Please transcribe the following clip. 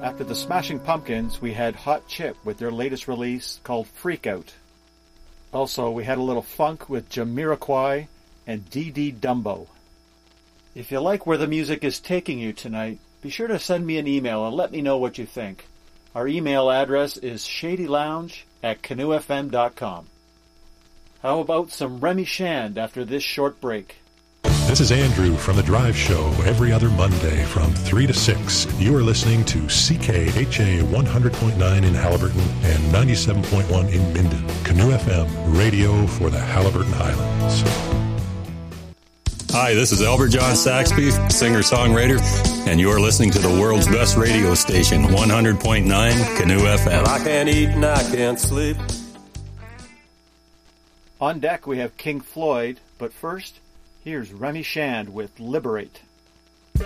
After the Smashing Pumpkins, we had Hot Chip with their latest release called Freak Out. Also, we had a little funk with Jamiroquai and D.D. Dumbo. If you like where the music is taking you tonight, be sure to send me an email and let me know what you think. Our email address is shadylounge@canoefm.com. How about some Remy Shand after this short break? This is Andrew from The Drive Show every other Monday from 3 to 6. You are listening to CKHA 100.9 in Haliburton and 97.1 in Minden. Canoe FM, radio for the Haliburton Highlands. Hi, this is Albert John Saxby, singer-songwriter, and you're listening to the world's best radio station, 100.9 Canoe FM. I can't eat and I can't sleep. On deck we have King Floyd, but first, here's Remy Shand with Liberate.